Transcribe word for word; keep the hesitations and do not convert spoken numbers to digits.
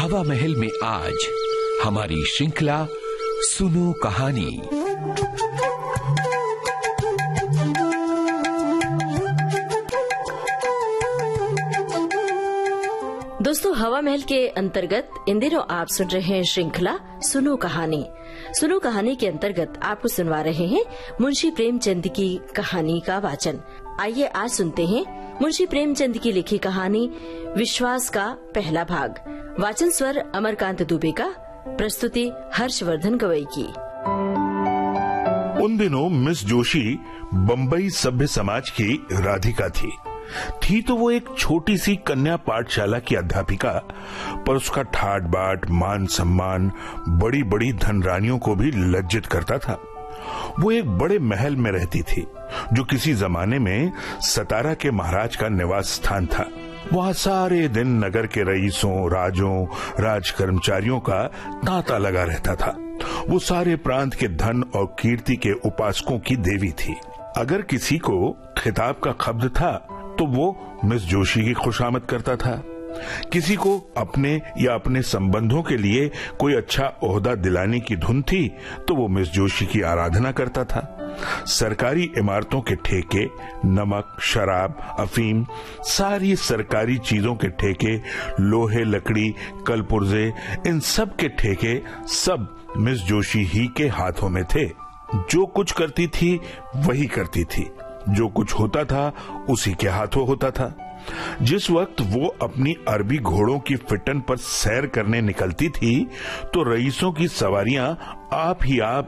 हवा महल में आज हमारी श्रृंखला सुनो कहानी। दोस्तों, हवा महल के अंतर्गत इन दिनों आप सुन रहे हैं श्रृंखला सुनो कहानी। सुनो कहानी के अंतर्गत आपको सुनवा रहे हैं मुंशी प्रेमचंद की कहानी का वाचन। आइए आज सुनते हैं मुंशी प्रेमचंद की लिखी कहानी विश्वास का पहला भाग। वाचन स्वर अमरकांत दुबे का, प्रस्तुति हर्षवर्धन गवई की। उन दिनों मिस जोशी बम्बई सभ्य समाज की राधिका थी। थी तो वो एक छोटी सी कन्या पाठशाला की अध्यापिका, पर उसका ठाट बाट, मान सम्मान बड़ी बड़ी धनरानियों को भी लज्जित करता था। वो एक बड़े महल में रहती थी जो किसी जमाने में सतारा के महाराज का निवास स्थान था। वहाँ सारे दिन नगर के रईसों, राजों, राज कर्मचारियों का तांता लगा रहता था। वो सारे प्रांत के धन और कीर्ति के उपासकों की देवी थी। अगर किसी को खिताब का खब्द था तो वो मिस जोशी की खुशामद करता था। किसी को अपने या अपने संबंधों के लिए कोई अच्छा ओहदा दिलाने की धुन थी तो वो मिस जोशी की आराधना करता था। सरकारी इमारतों के ठेके, नमक, शराब, अफीम, सारी सरकारी चीजों के ठेके, लोहे, लकड़ी, कलपुर्जे, इन सब के ठेके सब मिस जोशी ही के हाथों में थे। जो कुछ करती थी वही करती थी, जो कुछ होता था उसी के हाथों होता था। जिस वक्त वो अपनी अरबी घोड़ों की फिटन पर सैर करने निकलती थी तो रईसों की सवारियां आप ही आप